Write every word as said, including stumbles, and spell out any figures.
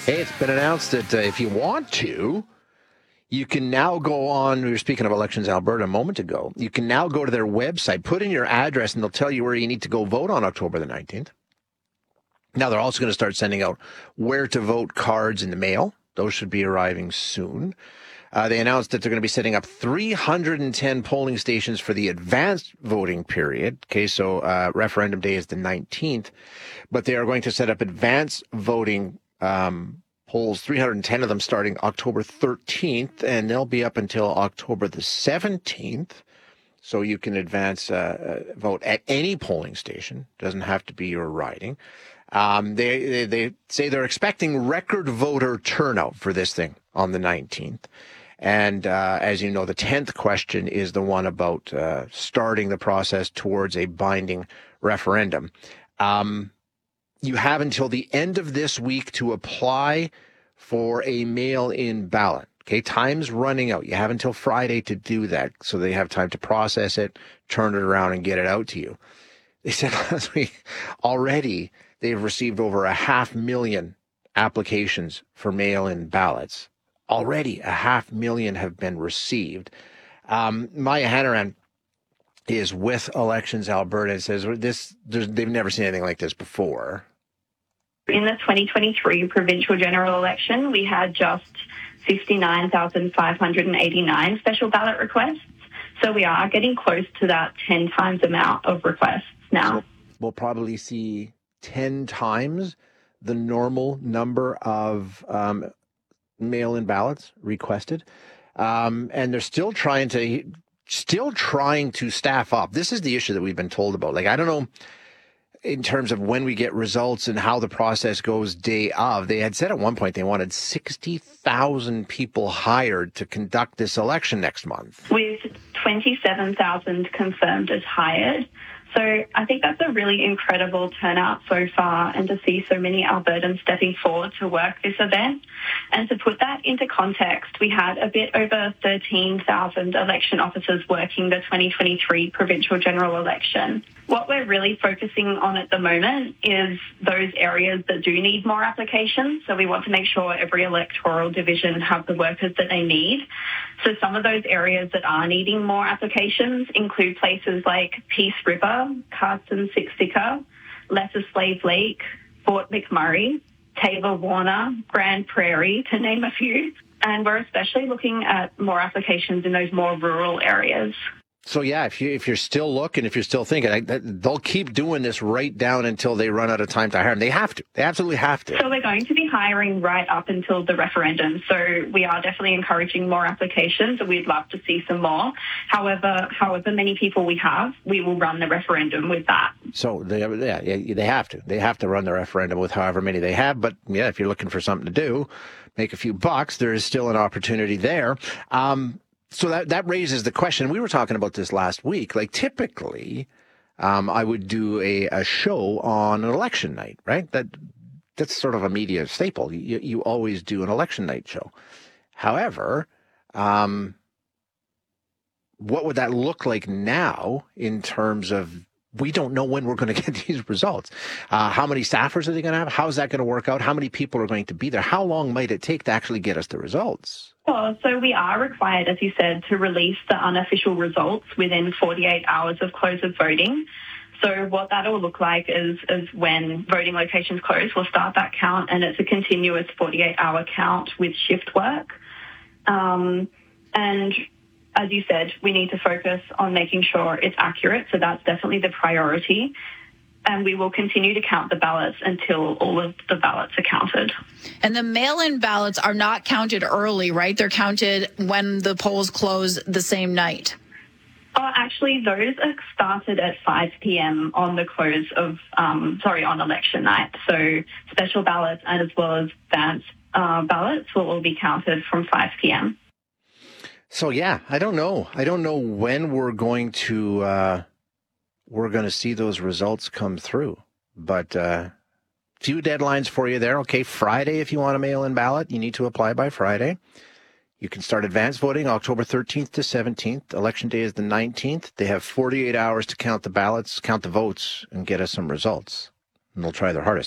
Hey, it's been announced that uh, if you want to, you can now go on. We were speaking of Elections Alberta a moment ago. You can now go to their website, put in your address, and they'll tell you where you need to go vote on October the nineteenth. Now, they're also going to start sending out where to vote cards in the mail. Those should be arriving soon. Uh, they announced that they're going to be setting up three hundred ten polling stations for the advanced voting period. Okay, so uh, referendum day is the nineteenth, but they are going to set up advanced voting um, polls, three hundred ten of them starting October thirteenth, and they'll be up until October the seventeenth. So you can advance uh, uh, vote at any polling station. Doesn't have to be your riding. Um, they, they they say they're expecting record voter turnout for this thing on the nineteenth. And uh, as you know, the tenth question is the one about uh, starting the process towards a binding referendum. Um, you have until the end of this week to apply for a mail-in ballot. Okay, time's running out. You have until Friday to do that, so they have time to process it, turn it around, and get it out to you. They said last week already they've received over a half million applications for mail-in ballots. Already a half million have been received. Um, Maya Hannaran is with Elections Alberta and says this, they've never seen anything like this before. In the twenty twenty-three provincial general election, we had just fifty-nine thousand five hundred eighty-nine special ballot requests. So we are getting close to that ten times amount of requests now. So we'll probably see ten times the normal number of um, mail-in ballots requested. Um, and they're still trying to still trying to staff up. This is the issue that we've been told about. Like, I don't know in terms of when we get results and how the process goes day of. They had said at one point they wanted sixty thousand people hired to conduct this election next month. With twenty-seven thousand confirmed as hired. So I think that's a really incredible turnout so far, and to see so many Albertans stepping forward to work this event. And to put that into context, we had a bit over thirteen thousand election officers working the twenty twenty-three provincial general election. What we're really focusing on at the moment is those areas that do need more applications. So we want to make sure every electoral division have the workers that they need. So some of those areas that are needing more applications include places like Peace River, Carson-Siksika, Lesser Slave Lake, Fort McMurray, Tabor-Warner, Grand Prairie, to name a few. And we're especially looking at more applications in those more rural areas. So, yeah, if, you, if you're still looking, if you're still thinking, I, they'll keep doing this right down until they run out of time to hire them. They have to. They absolutely have to. So we're going to be hiring right up until the referendum. So we are definitely encouraging more applications, and we'd love to see some more. However, however many people we have, we will run the referendum with that. So, they, yeah, yeah, they have to. They have to run the referendum with however many they have. But, yeah, if you're looking for something to do, make a few bucks, there is still an opportunity there. Um So that, that raises the question. We were talking about this last week. Like, typically, um, I would do a, a show on an election night, right? That That's sort of a media staple. You, you always do an election night show. However, um, what would that look like now in terms of we don't know when we're going to get these results? Uh, how many staffers are they going to have? How is that going to work out? How many people are going to be there? How long might it take to actually get us the results? Oh, so we are required, as you said, to release the unofficial results within forty-eight hours of close of voting. So what that will look like is, is when voting locations close, we'll start that count, and it's a continuous forty-eight hour count with shift work. Um, and as you said, we need to focus on making sure it's accurate. So that's definitely the priority. And we will continue to count the ballots until all of the ballots are counted. And the mail-in ballots are not counted early, right? They're counted when the polls close the same night. Oh, actually, those are started at five p.m. on the close of, um, sorry, on election night. So special ballots and as well as advance uh, ballots will all be counted from five p.m. So, yeah, I don't know. I don't know when we're going to uh, we're going to see those results come through. But uh, few deadlines for you there. Okay, Friday, if you want a mail-in ballot, you need to apply by Friday. You can start advance voting October thirteenth to seventeenth. Election day is the nineteenth. They have forty-eight hours to count the ballots, count the votes, and get us some results. And they'll try their hardest.